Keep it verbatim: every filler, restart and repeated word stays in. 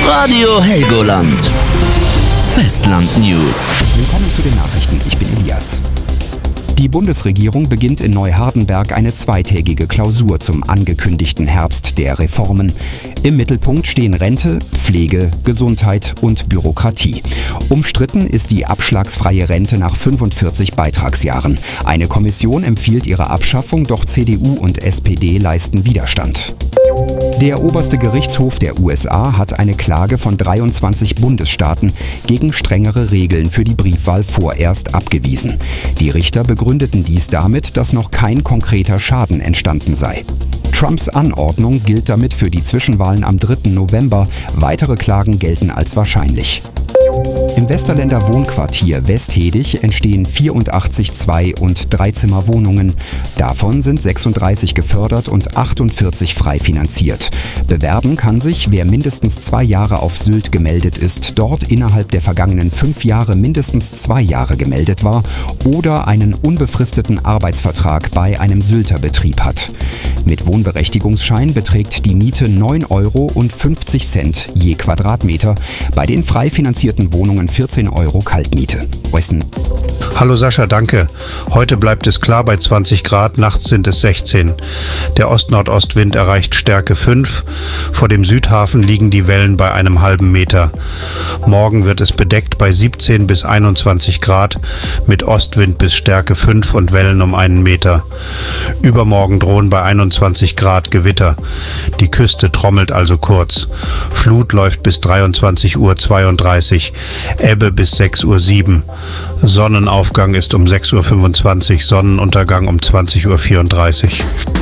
Radio Helgoland. Festland News. Willkommen zu den Nachrichten. Ich bin Elias. Die Bundesregierung beginnt in Neuhardenberg eine zweitägige Klausur zum angekündigten Herbst der Reformen. Im Mittelpunkt stehen Rente, Pflege, Gesundheit und Bürokratie. Umstritten ist die abschlagsfreie Rente nach fünfundvierzig Beitragsjahren. Eine Kommission empfiehlt ihre Abschaffung, doch C D U und S P D leisten Widerstand. Der oberste Gerichtshof der U S A hat eine Klage von dreiundzwanzig Bundesstaaten gegen strengere Regeln für die Briefwahl vorerst abgewiesen. Die Richter begründeten dies damit, dass noch kein konkreter Schaden entstanden sei. Trumps Anordnung gilt damit für die Zwischenwahlen am dritten November. Weitere Klagen gelten als wahrscheinlich. Im Westerländer Wohnquartier Westhedig entstehen vierundachtzig Zwei- und Dreizimmerwohnungen. Davon sind sechsunddreißig gefördert und achtundvierzig frei finanziert. Bewerben kann sich, wer mindestens zwei Jahre auf Sylt gemeldet ist, dort innerhalb der vergangenen fünf Jahre mindestens zwei Jahre gemeldet war oder einen unbefristeten Arbeitsvertrag bei einem Sylter Betrieb hat. Mit Wohnberechtigungsschein beträgt die Miete neun Euro und fünfzig Cent je Quadratmeter, bei den frei finanzierten Wohnungen vierzehn Euro Kaltmiete. Wessen? Hallo Sascha, danke. Heute bleibt es klar bei zwanzig Grad, nachts sind es sechzehn. Der Ost-Nordostwind erreicht Stärke fünf. Vor dem Südhafen liegen die Wellen bei einem halben Meter. Morgen wird es bedeckt bei siebzehn bis einundzwanzig Grad mit Ostwind bis Stärke fünf und Wellen um einen Meter. Übermorgen drohen bei einundzwanzig Grad Gewitter. Die Küste trommelt also kurz. Flut läuft bis dreiundzwanzig Uhr zweiunddreißig, Ebbe bis sechs Uhr sieben. Sonnenaufgang ist um sechs Uhr fünfundzwanzig, Sonnenuntergang um zwanzig Uhr vierunddreißig.